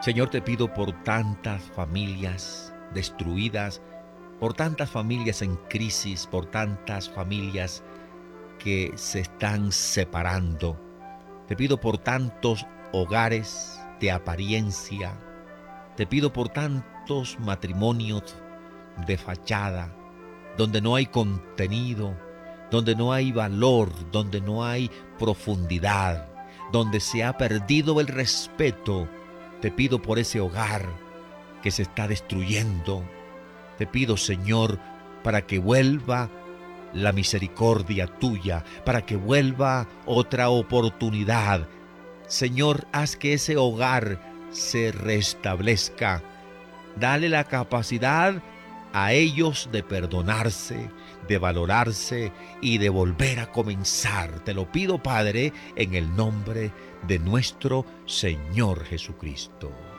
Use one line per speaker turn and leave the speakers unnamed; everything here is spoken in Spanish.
Señor, te pido por tantas familias destruidas, por tantas familias en crisis, por tantas familias que se están separando. Te pido por tantos hogares de apariencia. Te pido por tantos matrimonios de fachada, donde no hay contenido, donde no hay valor, donde no hay profundidad, donde se ha perdido el respeto. Te pido por ese hogar que se está destruyendo. Te pido, Señor, para que vuelva la misericordia tuya, para que vuelva otra oportunidad. Señor, haz que ese hogar se restablezca. Dale la capacidad a ellos de perdonarse, de valorarse y de volver a comenzar. Te lo pido, Padre, en el nombre de nuestro Señor Jesucristo.